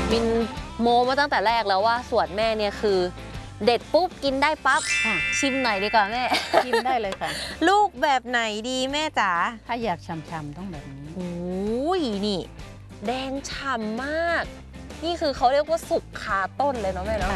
มินโมมาตั้งแต่แรกแล้วว่าสวนแม่เนี่ยคือเด็ดปุ๊บกินได้ปั๊บชิมหน่อยดีกว่าแม่ชิมได้เลยค่ะลูกแบบไหนดีแม่จ๋าถ้าอยากฉ่ำๆต้องแบบนี้โอ้ยนี่แดงฉ่ำมากนี่คือเขาเรียกว่าสุกคาต้นเลยเนาะแม่เนาะ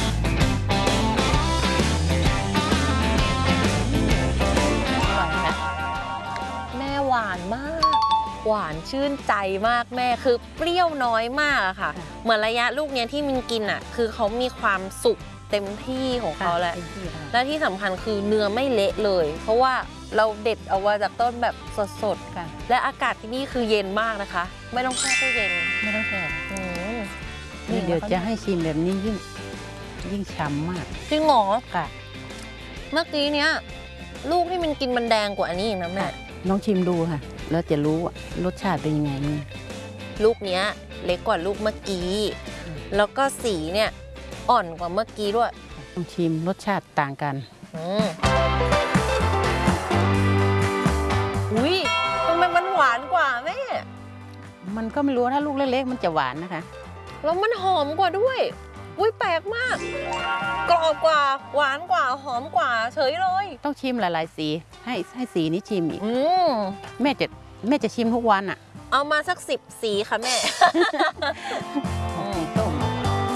แม่หวานมากหวานชื่นใจมากแม่คือเปรี้ยวน้อยมากอะค่ะเหมือนระยะลูกเนี้ยที่มินกินอะคือเขามีความสุกเต็มที่ของเขาแหละและที่สำคัญคือเนื้อไม่เละเลยเพราะว่าเราเด็ดเอาไว้จากต้นแบบสดๆค่ะและอากาศที่นี่คือเย็นมากนะคะไม่ต้องแช่ตู้เย็นไม่ต้องแช่นี่เดี๋ยวจะให้ชิมแบบนี้ยิ่งฉ่ำมากจริงเหรอค่ะเมื่อกี้เนี้ยลูกที่มันกินมันแดงกว่าอันนี้อีกนะแม่น้องชิมดูค่ะแล้วจะรู้ว่ารสชาติเป็นยังไงนี่ลูกเนี้ยเล็กกว่าลูกเมื่อกี้แล้วก็สีเนี่ยอ่อนกว่าเมื่อกี้ด้วยต้องชิมรสชาติต่างกันอุ้ยทำไมมันหวานกว่าแม่มันก็ไม่รู้ถ้าลูกเล็กๆมันจะหวานนะคะแล้วมันหอมกว่าด้วยอุ้ยแปลกมากกรอบกว่าหวานกว่าหอมกว่าเฉยเลยต้องชิมหลายๆสีให้สีนี้ชิมอีกแม่จะชิมทุกวันอ่ะเอามาสัก10 สีค่ะแม่ต้ม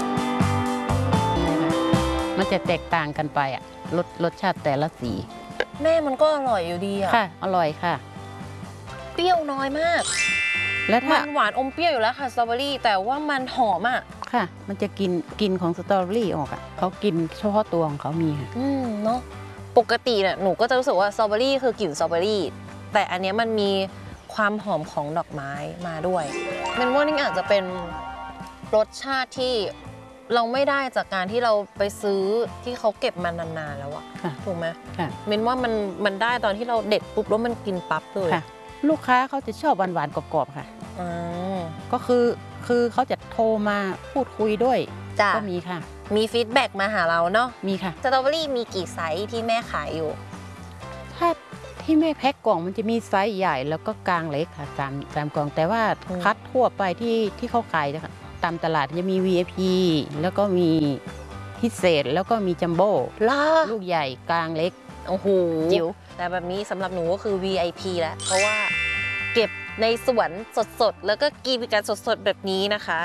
มันจะแตกต่างกันไปอ่ะรสชาติแต่ละสีแม่มันก็อร่อยอยู่ดีอ่ะค่ะอร่อยค่ะเปรี้ยวน้อยมากแล้วถ้ามันหวานอมเปรี้ยวอยู่แล้วค่ะสตรอเบอรี่แต่ว่ามันหอมอ่ะค่ะมันจะกินของสตรอเบอรี่ออกอ่ะเขากินเฉพาะตัวของเขามีค่ะเนาะปกติเนี่ยหนูก็จะรู้สึกว่าสตรอเบอรี่คือกลิ่นสตรอเบอรี่แต่อันนี้มันมีความหอมของดอกไม้มาด้วยมันว่านี่อาจจะเป็นรสชาติที่เราไม่ได้จากการที่เราไปซื้อที่เขาเก็บมานานๆแล้วอะถูกไหมเมนว่ามันได้ตอนที่เราเด็ดปุ๊บแล้วมันกินปั๊บเลยลูกค้าเขาจะชอบหวานๆกรอบๆค่ะก็คือเขาจะโทรมาพูดคุยด้วยก็มีค่ะมีฟีดแบ็กมาหาเราเนาะมีค่ะสตรอเบอรี่มีกี่ไซส์ที่แม่ขายอยู่ถ้าที่แม่แพ็คกล่องมันจะมีไซส์ใหญ่แล้วก็กลางเล็กค่ะตามกล่องแต่ว่าคัดทั่วไปที่เขาขายนะคะตามตลาดจะมี VIP แล้วก็มีพิเศษแล้วก็มีจัมโบ้ลูกใหญ่กลางเล็กโอ้โหจิ๋วแต่แบบนี้สำหรับหนูก็คือ VIP แล้วเพราะว่าเก็บในสวนสดๆแล้วก็กินกันสดๆแบบนี้นะคะ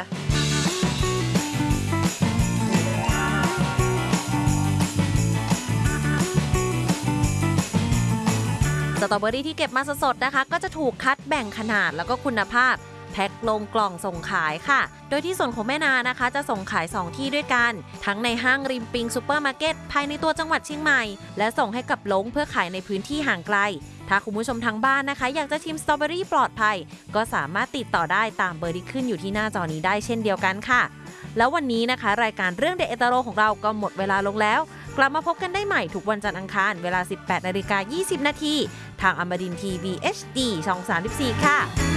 สตรอเบอรี่ที่เก็บมาสดๆนะคะก็จะถูกคัดแบ่งขนาดแล้วก็คุณภาพแพ็คลงกล่องส่งขายค่ะโดยที่ส่วนของแม่นานะคะจะส่งขาย2ที่ด้วยกันทั้งในห้างริมปิงซูเปอร์มาร์เก็ตภายในตัวจังหวัดเชียงใหม่และส่งให้กับลงเพื่อขายในพื้นที่ห่างไกลถ้าคุณผู้ชมทางบ้านนะคะอยากจะชิมสตรอเบอรี่ปลอดภัยก็สามารถติดต่อได้ตามเบอร์ที่ขึ้นอยู่ที่หน้าจอนี้ได้เช่นเดียวกันค่ะแล้ววันนี้นะคะรายการเรื่องเด็ดเอตาโรของเราก็หมดเวลาลงแล้วกลับมาพบกันได้ใหม่ทุกวันจันทร์อังคารเวลา 18:20 น.ทางอมรินทร์ทีวี HD ช่อง 34 ค่ะ